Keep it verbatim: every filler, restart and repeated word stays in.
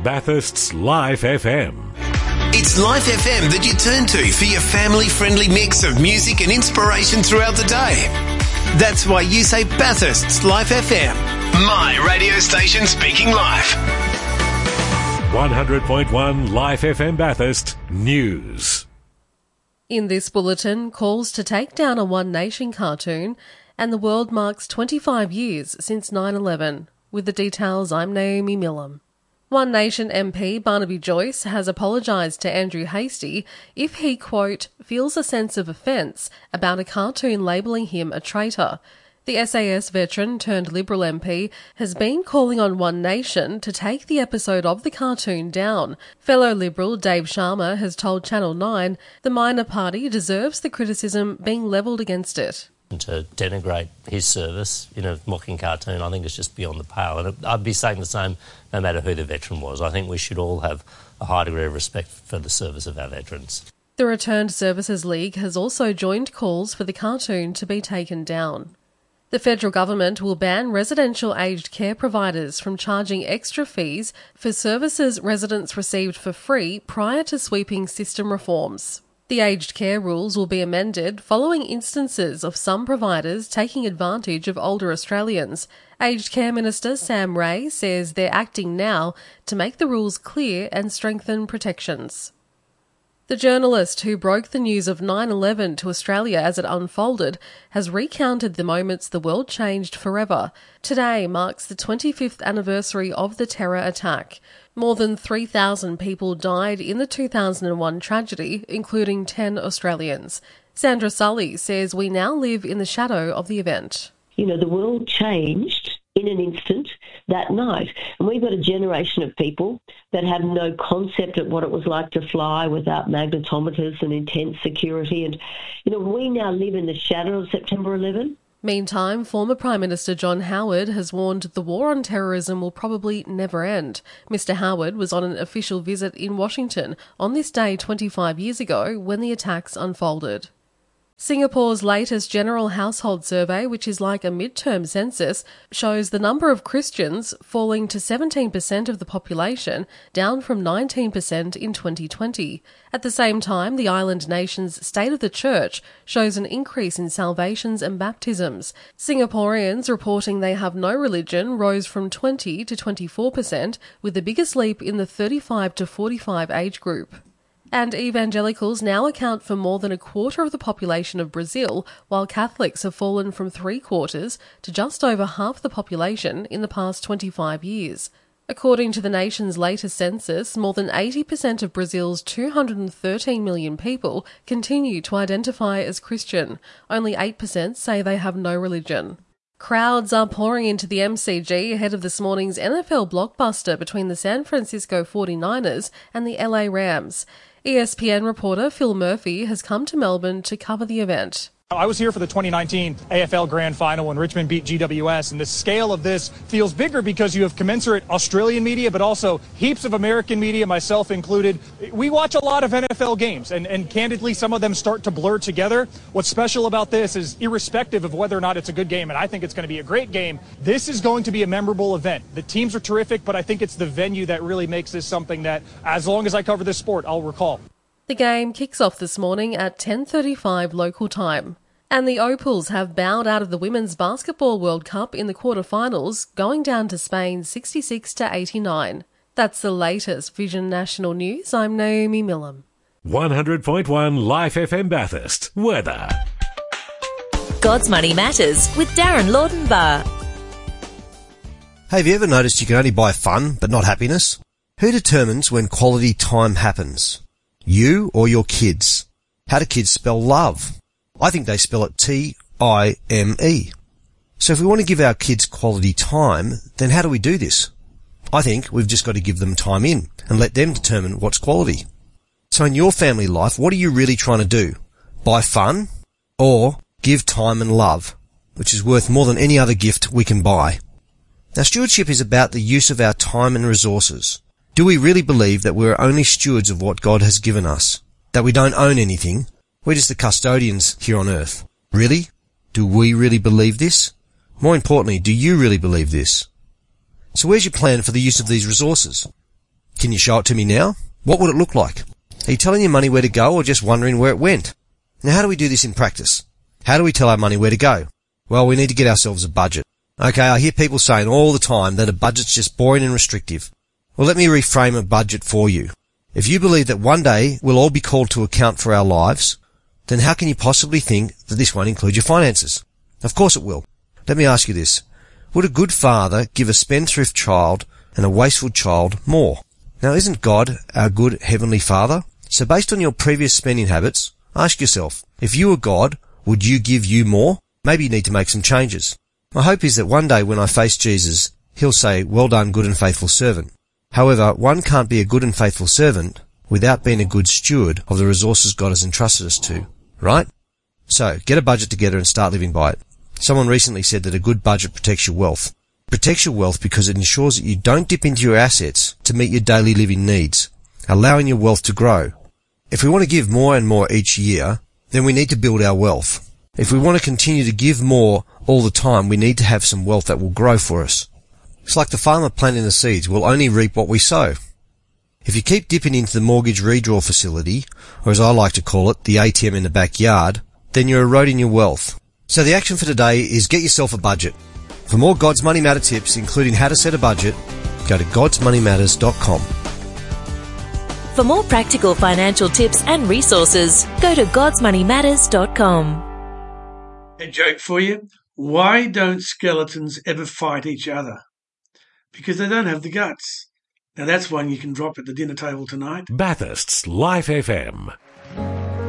Bathurst's Life F M. It's Life F M that you turn to for your family-friendly mix of music and inspiration throughout the day. That's why you say Bathurst's Life F M. My radio station speaking life. one hundred point one Life F M Bathurst News. In this bulletin, calls to take down a One Nation cartoon, and the world marks twenty-five years since nine eleven. With the details, I'm Naomi Millam. One Nation M P Barnaby Joyce has apologised to Andrew Hastie if he, quote, feels a sense of offence about a cartoon labelling him a traitor. The S A S veteran turned Liberal M P has been calling on One Nation to take the episode of the cartoon down. Fellow Liberal Dave Sharma has told Channel nine the minor party deserves the criticism being levelled against it. To denigrate his service in a mocking cartoon, I think it's just beyond the pale. And I'd be saying the same no matter who the veteran was. I think we should all have a high degree of respect for the service of our veterans. The Returned Services League has also joined calls for the cartoon to be taken down. The federal government will ban residential aged care providers from charging extra fees for services residents received for free prior to sweeping system reforms. The aged care rules will be amended following instances of some providers taking advantage of older Australians. Aged Care Minister Sam Ray says they're acting now to make the rules clear and strengthen protections. The journalist who broke the news of nine eleven to Australia as it unfolded has recounted the moments the world changed forever. Today marks the twenty-fifth anniversary of the terror attack. More than three thousand people died in the two thousand one tragedy, including ten Australians. Sandra Sully says we now live in the shadow of the event. You know, the world changed in an instant that night. And we've got a generation of people that have no concept of what it was like to fly without magnetometers and intense security. And, you know, we now live in the shadow of September eleventh. Meantime, former Prime Minister John Howard has warned the war on terrorism will probably never end. Mister Howard was on an official visit in Washington on this day twenty-five years ago when the attacks unfolded. Singapore's latest General Household Survey, which is like a midterm census, shows the number of Christians falling to seventeen percent of the population, down from nineteen percent in twenty twenty. At the same time, the island nation's State of the Church shows an increase in salvations and baptisms. Singaporeans reporting they have no religion rose from twenty to twenty-four percent, with the biggest leap in the thirty-five to forty-five age group. And evangelicals now account for more than a quarter of the population of Brazil, while Catholics have fallen from three quarters to just over half the population in the past twenty-five years. According to the nation's latest census, more than eighty percent of Brazil's two hundred thirteen million people continue to identify as Christian. Only eight percent say they have no religion. Crowds are pouring into the M C G ahead of this morning's N F L blockbuster between the San Francisco forty-niners and the L A Rams. E S P N reporter Phil Murphy has come to Melbourne to cover the event. I was here for the twenty nineteen A F L Grand Final when Richmond beat G W S, and the scale of this feels bigger because you have commensurate Australian media, but also heaps of American media, myself included. We watch a lot of N F L games, and, and candidly, some of them start to blur together. What's special about this is, irrespective of whether or not it's a good game, and I think it's going to be a great game, this is going to be a memorable event. The teams are terrific, but I think it's the venue that really makes this something that, as long as I cover this sport, I'll recall. The game kicks off this morning at ten thirty-five local time. And the Opals have bowed out of the Women's Basketball World Cup in the quarterfinals, going down to Spain sixty-six to eighty-nine. That's the latest Vision National News. I'm Naomi Millam. one hundred point one Life F M Bathurst. Weather. God's Money Matters with Darren Laudenbar. Hey, have you ever noticed you can only buy fun but not happiness? Who determines when quality time happens? You or your kids? How do kids spell love? I think they spell it T I M E. So if we want to give our kids quality time, then how do we do this? I think we've just got to give them time in and let them determine what's quality. So in your family life, what are you really trying to do? Buy fun or give time and love, which is worth more than any other gift we can buy? Now, stewardship is about the use of our time and resources. Do we really believe that we're only stewards of what God has given us? That we don't own anything? We're just the custodians here on earth. Really? Do we really believe this? More importantly, do you really believe this? So where's your plan for the use of these resources? Can you show it to me now? What would it look like? Are you telling your money where to go or just wondering where it went? Now, how do we do this in practice? How do we tell our money where to go? Well, we need to get ourselves a budget. Okay, I hear people saying all the time that a budget's just boring and restrictive. Well, let me reframe a budget for you. If you believe that one day we'll all be called to account for our lives, then how can you possibly think that this won't include your finances? Of course it will. Let me ask you this. Would a good father give a spendthrift child and a wasteful child more? Now, isn't God our good heavenly Father? So based on your previous spending habits, ask yourself, if you were God, would you give you more? Maybe you need to make some changes. My hope is that one day when I face Jesus, he'll say, well done, good and faithful servant. However, one can't be a good and faithful servant without being a good steward of the resources God has entrusted us to, right? So, get a budget together and start living by it. Someone recently said that a good budget protects your wealth. It protects your wealth because it ensures that you don't dip into your assets to meet your daily living needs, allowing your wealth to grow. If we want to give more and more each year, then we need to build our wealth. If we want to continue to give more all the time, we need to have some wealth that will grow for us. It's like the farmer planting the seeds will only reap what we sow. If you keep dipping into the mortgage redraw facility, or as I like to call it, the A T M in the backyard, then you're eroding your wealth. So the action for today is get yourself a budget. For more God's Money Matter tips, including how to set a budget, go to gods money matters dot com. For more practical financial tips and resources, go to gods money matters dot com. A joke for you. Why don't skeletons ever fight each other? Because they don't have the guts. Now that's one you can drop at the dinner table tonight. Bathurst's Life F M.